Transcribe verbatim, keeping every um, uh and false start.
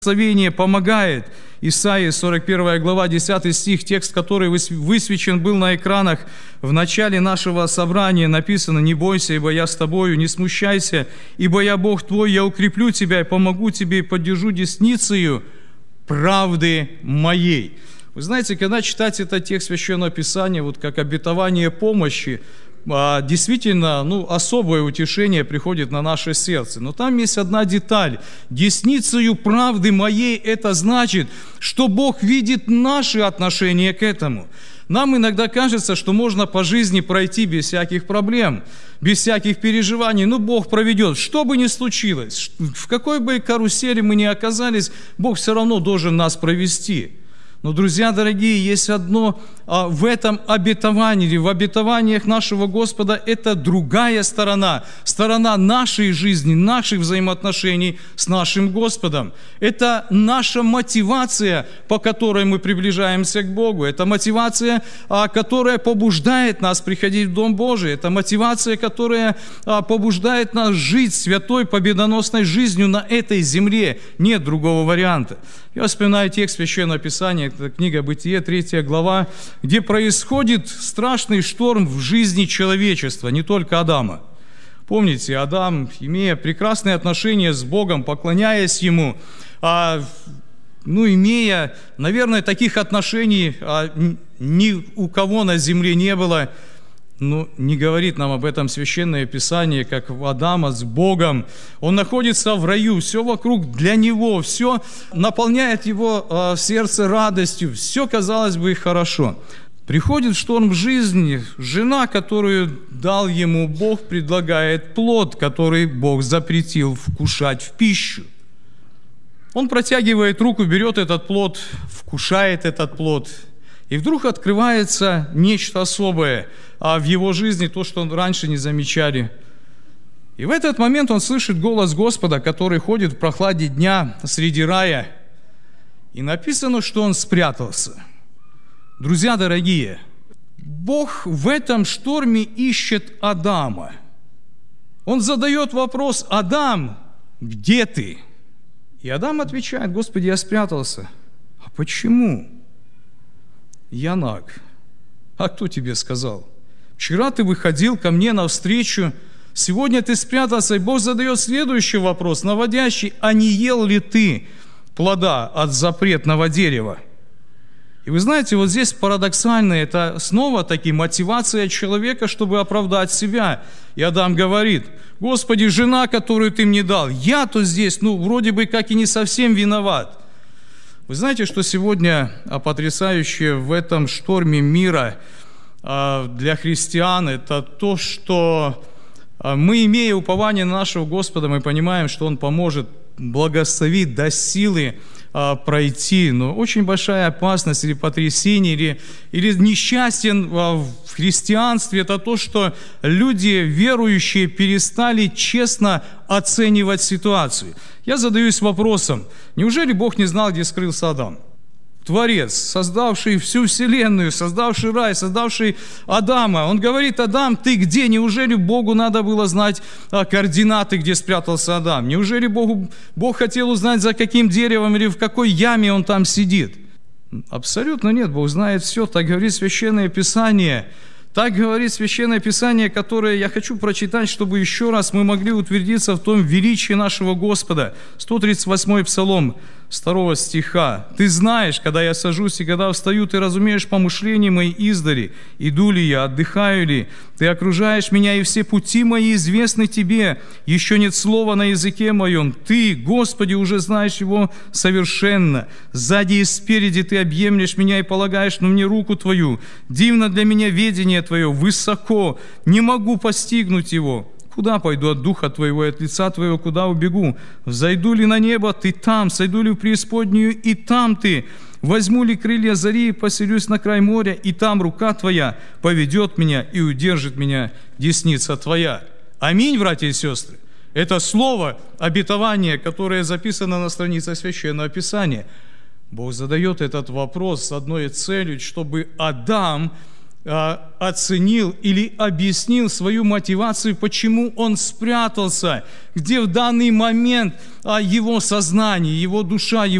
Благословение помогает. Исаии, сорок первая глава, десятый стих, текст, который высвечен был на экранах в начале нашего собрания, написано: «Не бойся, ибо я с тобою, не смущайся, ибо я Бог твой, я укреплю тебя и помогу тебе и поддержу десницею правды моей». Вы знаете, когда читать этот текст Священного Писания, вот как обетование помощи, действительно, ну, особое утешение приходит на наше сердце. Но там есть одна деталь. «Десницею правды моей» – это значит, что Бог видит наши отношения к этому. Нам иногда кажется, что можно по жизни пройти без всяких проблем, без всяких переживаний. Ну, Бог проведет. Что бы ни случилось, в какой бы карусели мы ни оказались, Бог все равно должен нас провести. Но, друзья дорогие, есть одно а, в этом обетовании, или в обетованиях нашего Господа, это другая сторона, сторона нашей жизни, наших взаимоотношений с нашим Господом. Это наша мотивация, по которой мы приближаемся к Богу. Это мотивация, а, которая побуждает нас приходить в Дом Божий. Это мотивация, которая а, побуждает нас жить святой, победоносной жизнью на этой земле. Нет другого варианта. Я вспоминаю текст Священного Писания, это книга Бытие, третья глава, где происходит страшный шторм в жизни человечества, не только Адама. Помните, Адам, имея прекрасные отношения с Богом, поклоняясь Ему, а, ну, имея, наверное, таких отношений а, ни у кого на земле не было. Ну, не говорит нам об этом Священное Писание, как у Адама с Богом. Он находится в раю, все вокруг для него, все наполняет его э, сердце радостью, все, казалось бы, хорошо. Приходит шторм в жизни, жена, которую дал ему Бог, предлагает плод, который Бог запретил вкушать в пищу. Он протягивает руку, берет этот плод, вкушает этот плод, и вдруг открывается нечто особое а в его жизни, то, что он раньше не замечали. И в этот момент он слышит голос Господа, который ходит в прохладе дня среди рая. И написано, что он спрятался. Друзья дорогие, Бог в этом шторме ищет Адама. Он задает вопрос: «Адам, где ты?» И Адам отвечает: «Господи, я спрятался». «А почему?» «Я наг». «А кто тебе сказал? Вчера ты выходил ко мне навстречу, сегодня ты спрятался». И Бог задает следующий вопрос, наводящий: «А не ел ли ты плода от запретного дерева?» И вы знаете, вот здесь парадоксально, это снова-таки мотивация человека, чтобы оправдать себя. И Адам говорит: «Господи, жена, которую ты мне дал, я-то здесь, ну, вроде бы как и не совсем виноват». Вы знаете, что сегодня потрясающее в этом шторме мира для христиан – это то, что мы, имея упование на нашего Господа, мы понимаем, что Он поможет, благословит, даст силы пройти. Но очень большая опасность или потрясение, или, или несчастье в христианстве – это то, что люди, верующие, перестали честно оценивать ситуацию. Я задаюсь вопросом: неужели Бог не знал, где скрылся Адам? Творец, создавший всю вселенную, создавший рай, создавший Адама. Он говорит: «Адам, ты где?» Неужели Богу надо было знать а, координаты, где спрятался Адам? Неужели Богу, Бог хотел узнать, за каким деревом или в какой яме он там сидит? Абсолютно нет, Бог знает все. Так говорит Священное Писание. Так говорит Священное Писание, которое я хочу прочитать, чтобы еще раз мы могли утвердиться в том величии нашего Господа. сто тридцать восьмой Псалом, второго стиха. «Ты знаешь, когда я сажусь и когда встаю, ты разумеешь помышления мои издали. Иду ли я, отдыхаю ли? Ты окружаешь меня, и все пути мои известны тебе. Еще нет слова на языке моем. Ты, Господи, уже знаешь его совершенно. Сзади и спереди ты объемлешь меня и полагаешь на мне руку твою. Дивно для меня ведение твое, высоко, не могу постигнуть его. Куда пойду от духа твоего и от лица твоего, куда убегу? Взойду ли на небо, ты там, сойду ли в преисподнюю, и там ты. Возьму ли крылья зари и поселюсь на край моря, и там рука твоя поведет меня и удержит меня десница твоя». Аминь, братья и сестры. Это слово обетование, которое записано на странице Священного Писания. Бог задает этот вопрос с одной целью, чтобы Адам оценил или объяснил свою мотивацию, почему он спрятался, где в данный момент его сознание, его душа,